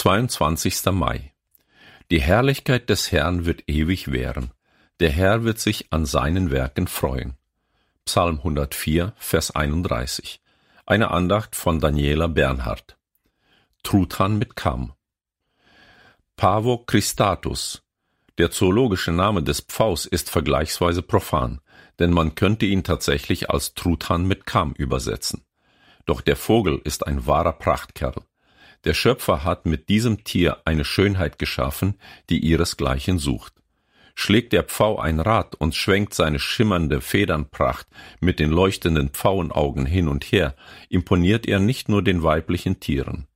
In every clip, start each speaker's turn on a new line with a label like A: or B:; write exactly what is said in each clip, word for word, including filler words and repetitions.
A: zweiundzwanzigster Mai. Die Herrlichkeit des Herrn wird ewig währen. Der Herr wird sich an seinen Werken freuen. Psalm hundertvier, Vers einunddreißig. Eine Andacht von Daniela Bernhardt. Truthahn mit Kamm. Pavo-Cristatus. Der zoologische Name des Pfaus ist vergleichsweise profan, denn man könnte ihn tatsächlich als Truthahn mit Kamm übersetzen. Doch der Vogel ist ein wahrer Prachtkerl. Der Schöpfer hat mit diesem Tier eine Schönheit geschaffen, die ihresgleichen sucht. Schlägt der Pfau ein Rad und schwenkt seine schimmernde Federnpracht mit den leuchtenden Pfauenaugen hin und her, imponiert er nicht nur den weiblichen Tieren.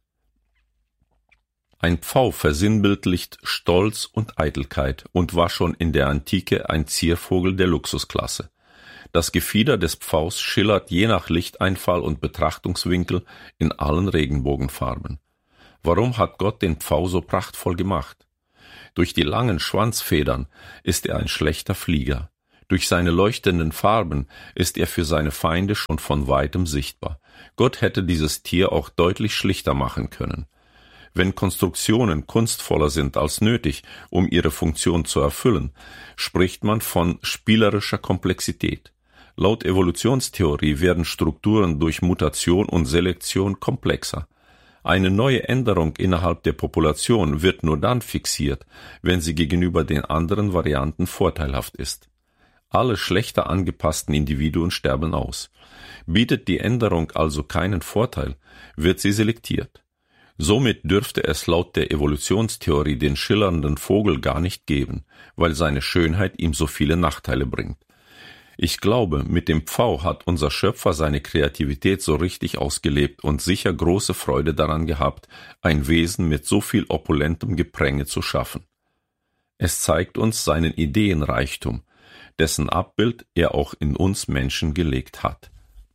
A: Ein Pfau versinnbildlicht Stolz und Eitelkeit und war schon in der Antike ein Ziervogel der Luxusklasse. Das Gefieder des Pfaus schillert je nach Lichteinfall und Betrachtungswinkel in allen Regenbogenfarben. Warum hat Gott den Pfau so prachtvoll gemacht? Durch die langen Schwanzfedern ist er ein schlechter Flieger. Durch seine leuchtenden Farben ist er für seine Feinde schon von weitem sichtbar. Gott hätte dieses Tier auch deutlich schlichter machen können. Wenn Konstruktionen kunstvoller sind als nötig, um ihre Funktion zu erfüllen, spricht man von spielerischer Komplexität. Laut Evolutionstheorie werden Strukturen durch Mutation und Selektion komplexer. Eine neue Änderung innerhalb der Population wird nur dann fixiert, wenn sie gegenüber den anderen Varianten vorteilhaft ist. Alle schlechter angepassten Individuen sterben aus. Bietet die Änderung also keinen Vorteil, wird sie selektiert. Somit dürfte es laut der Evolutionstheorie den schillernden Vogel gar nicht geben, weil seine Schönheit ihm so viele Nachteile bringt. Ich glaube, mit dem Pfau hat unser Schöpfer seine Kreativität so richtig ausgelebt und sicher große Freude daran gehabt, ein Wesen mit so viel opulentem Gepränge zu schaffen. Es zeigt uns seinen Ideenreichtum, dessen Abbild er auch in uns Menschen gelegt hat.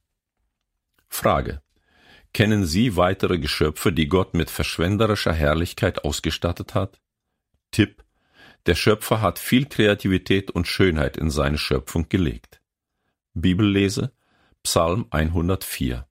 A: Frage: Kennen Sie weitere Geschöpfe, die Gott mit verschwenderischer Herrlichkeit ausgestattet hat? Tipp: Der Schöpfer hat viel Kreativität und Schönheit in seine Schöpfung gelegt. Bibellese: Psalm hundertvier.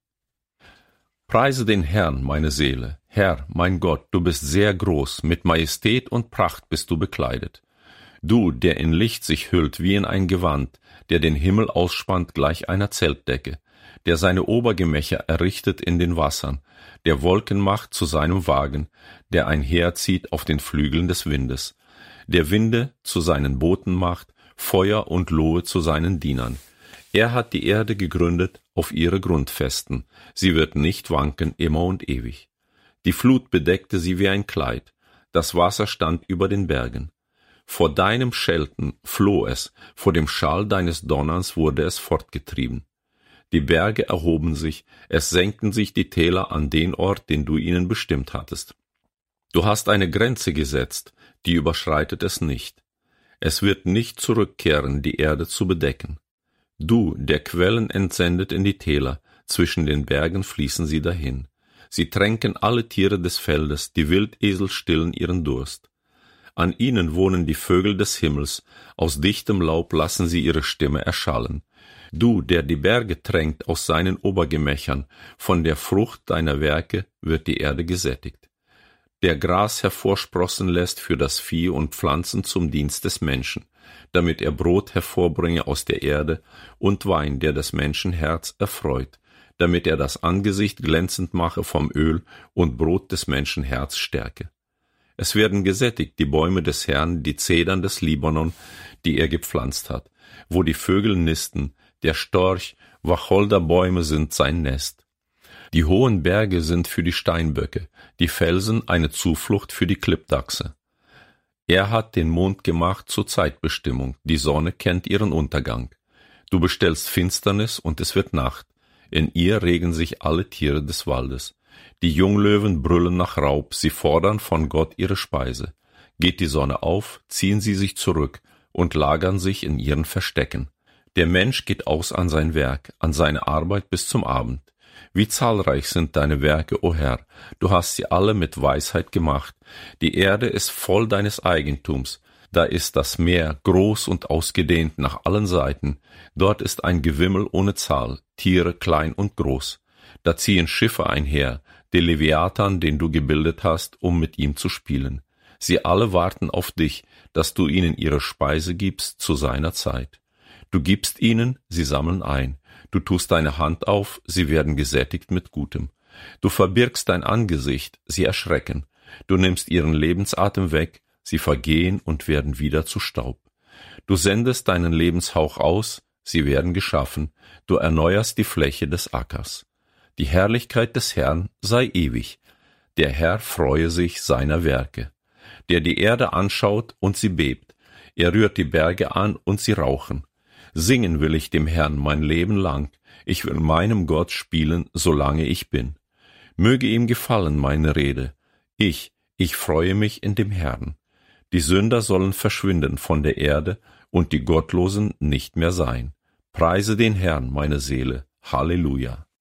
A: Preise den Herrn, meine Seele. Herr, mein Gott, du bist sehr groß, mit Majestät und Pracht bist du bekleidet. Du, der in Licht sich hüllt wie in ein Gewand, der den Himmel ausspannt gleich einer Zeltdecke, der seine Obergemächer errichtet in den Wassern, der Wolken macht zu seinem Wagen, der einherzieht auf den Flügeln des Windes, der Winde zu seinen Booten macht, Feuer und Lohe zu seinen Dienern. Er hat die Erde gegründet auf ihre Grundfesten, sie wird nicht wanken immer und ewig. Die Flut bedeckte sie wie ein Kleid, das Wasser stand über den Bergen. Vor deinem Schelten floh es, vor dem Schall deines Donnerns wurde es fortgetrieben. Die Berge erhoben sich, es senkten sich die Täler an den Ort, den du ihnen bestimmt hattest. Du hast eine Grenze gesetzt, die überschreitet es nicht. Es wird nicht zurückkehren, die Erde zu bedecken. Du, der Quellen entsendet in die Täler, zwischen den Bergen fließen sie dahin. Sie tränken alle Tiere des Feldes, die Wildesel stillen ihren Durst. An ihnen wohnen die Vögel des Himmels, aus dichtem Laub lassen sie ihre Stimme erschallen. Du, der die Berge tränkt aus seinen Obergemächern, von der Frucht deiner Werke wird die Erde gesättigt. Der Gras hervorsprossen lässt für das Vieh und Pflanzen zum Dienst des Menschen, damit er Brot hervorbringe aus der Erde und Wein, der des Menschen Herz erfreut, damit er das Angesicht glänzend mache vom Öl und Brot des Menschen Herz stärke. Es werden gesättigt die Bäume des Herrn, die Zedern des Libanon, die er gepflanzt hat, wo die Vögel nisten, der Storch, Wacholderbäume sind sein Nest. Die hohen Berge sind für die Steinböcke, die Felsen eine Zuflucht für die Klippdachse. Er hat den Mond gemacht zur Zeitbestimmung, die Sonne kennt ihren Untergang. Du bestellst Finsternis und es wird Nacht, in ihr regen sich alle Tiere des Waldes. Die Junglöwen brüllen nach Raub, sie fordern von Gott ihre Speise. Geht die Sonne auf, ziehen sie sich zurück und lagern sich in ihren Verstecken. Der Mensch geht aus an sein Werk, an seine Arbeit bis zum Abend. Wie zahlreich sind deine Werke, o Herr, du hast sie alle mit Weisheit gemacht. Die Erde ist voll deines Eigentums, da ist das Meer groß und ausgedehnt nach allen Seiten. Dort ist ein Gewimmel ohne Zahl, Tiere klein und groß. Da ziehen Schiffe einher, der Leviathan, den du gebildet hast, um mit ihm zu spielen. Sie alle warten auf dich, dass du ihnen ihre Speise gibst zu seiner Zeit. Du gibst ihnen, sie sammeln ein. Du tust deine Hand auf, sie werden gesättigt mit Gutem. Du verbirgst dein Angesicht, sie erschrecken. Du nimmst ihren Lebensatem weg, sie vergehen und werden wieder zu Staub. Du sendest deinen Lebenshauch aus, sie werden geschaffen. Du erneuerst die Fläche des Ackers. Die Herrlichkeit des Herrn sei ewig. Der Herr freue sich seiner Werke. Der die Erde anschaut und sie bebt. Er rührt die Berge an und sie rauchen. Singen will ich dem Herrn mein Leben lang. Ich will meinem Gott spielen, solange ich bin. Möge ihm gefallen meine Rede. Ich, ich freue mich in dem Herrn. Die Sünder sollen verschwinden von der Erde und die Gottlosen nicht mehr sein. Preise den Herrn, meine Seele. Halleluja.